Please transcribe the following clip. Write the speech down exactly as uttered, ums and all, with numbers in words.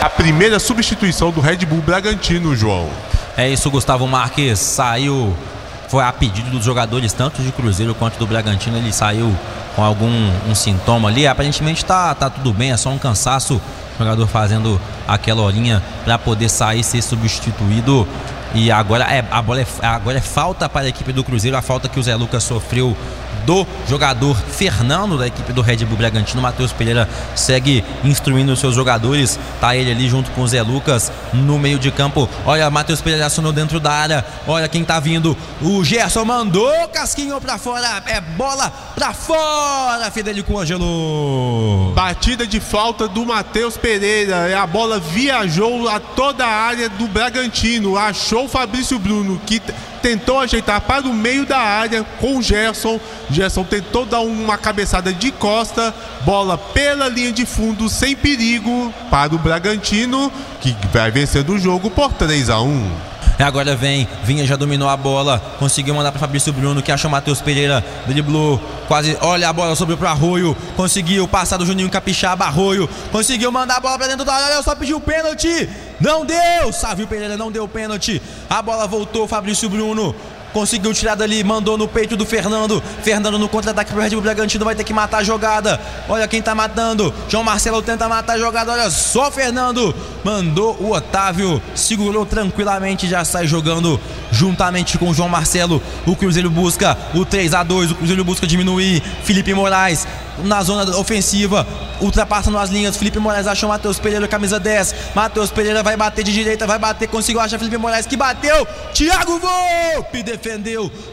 a primeira substituição do Red Bull Bragantino, João. É isso, Gustavo Marques saiu, foi a pedido dos jogadores, tanto de Cruzeiro quanto do Bragantino. Ele saiu com algum um sintoma ali, aparentemente tá, tá tudo bem, é só um cansaço. O jogador fazendo aquela horinha para poder sair, ser substituído. E agora é, a bola é, agora é falta para a equipe do Cruzeiro, a falta que o Zé Lucas sofreu do jogador Fernando da equipe do Red Bull Bragantino. Matheus Pereira segue instruindo os seus jogadores, tá ele ali junto com o Zé Lucas no meio de campo. Olha, Matheus Pereira acionou dentro da área, olha quem tá vindo, o Gerson mandou, casquinho pra fora, é bola pra fora, Federico Ângelo. Batida de falta do Matheus Pereira, a bola viajou a toda a área do Bragantino, achou o Fabrício Bruno, que tentou ajeitar para o meio da área com o Gerson. Gerson tentou dar uma cabeçada de costa, bola pela linha de fundo, sem perigo para o Bragantino, que vai vencendo o jogo por três a um. Agora vem, Vinha já dominou a bola, conseguiu mandar para Fabrício Bruno, que achou o Matheus Pereira, driblou, quase, olha a bola sobrou para Arroio, conseguiu passar do Juninho Capixaba, Arroio, conseguiu mandar a bola para dentro da área, só pediu pênalti, não deu, Sávio Pereira não deu pênalti, a bola voltou, Fabrício Bruno conseguiu tirar dali, mandou no peito do Fernando. Fernando no contra-ataque pro Red Bull Bragantino, vai ter que matar a jogada. Olha quem tá matando, João Marcelo tenta matar a jogada, olha só Fernando, mandou o Otávio, segurou tranquilamente, já sai jogando juntamente com o João Marcelo. O Cruzeiro busca o três a dois, o Cruzeiro busca diminuir. Felipe Moraes na zona ofensiva, ultrapassa nas linhas, Felipe Moraes achou Matheus Pereira, camisa dez, Matheus Pereira vai bater de direita, vai bater, conseguiu achar Felipe Moraes, que bateu, Thiago Volpe defendeu,